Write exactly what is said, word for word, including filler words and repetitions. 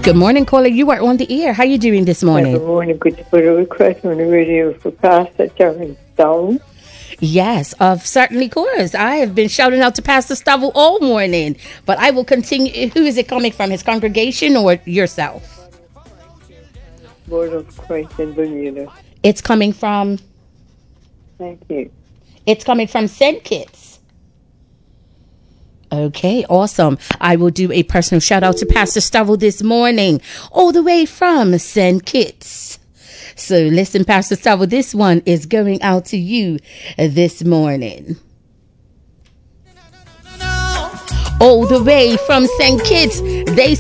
Good morning, caller. You are on the air. How are you doing this morning? Good morning. Could you put a request on the radio for Pastor Terrence Stone? Yes, of certainly course. I have been shouting out to Pastor Stovall all morning, but I will continue. Who is it coming from? His congregation or yourself? Board of Christ in Bermuda. It's coming from. Thank you. It's coming from Saint Kitts. Okay, awesome. I will do a personal shout out to Pastor Stovall this morning, all the way from Saint Kitts. So listen, Pastor Stovall, this one is going out to you this morning. All the way from Saint Kitts. They